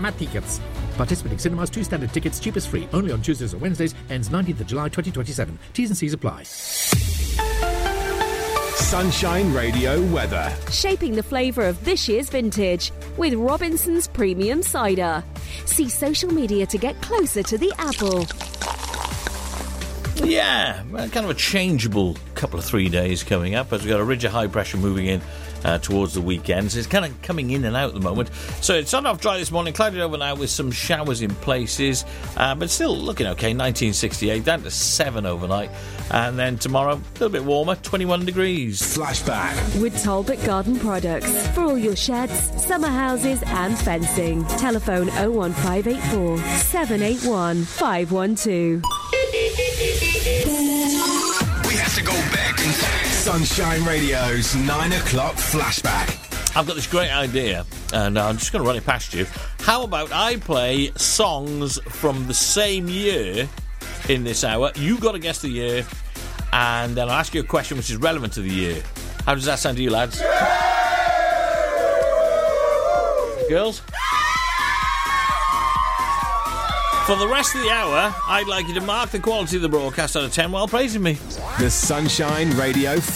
Cinema Tickets. Participating cinemas, 2 standard tickets, cheapest free. Only on Tuesdays or Wednesdays. Ends 19th of July 2027. T's and C's apply. Sunshine Radio weather. Shaping the flavour of this year's vintage with Robinson's Premium Cider. See social media to get closer to the apple. Yeah, kind of a changeable couple of 3 days coming up as we've got a ridge of high pressure moving in towards the weekends. It's kind of coming in and out at the moment. So it's started off dry this morning, clouded over now with some showers in places, but still looking okay. 1968 down to 7 overnight. And then tomorrow, a little bit warmer, 21 degrees. Flashback. With Talbot Garden Products. For all your sheds, summer houses and fencing. Telephone 01584 781 512. We have to go back in time. Sunshine Radio's 9 o'clock flashback. I've got this great idea, and I'm just going to run it past you. How about I play songs from the same year in this hour? You've got to guess the year, and then I'll ask you a question which is relevant to the year. How does that sound to you, lads? Girls? For the rest of the hour, I'd like you to mark the quality of the broadcast out of 10 while praising me. The Sunshine Radio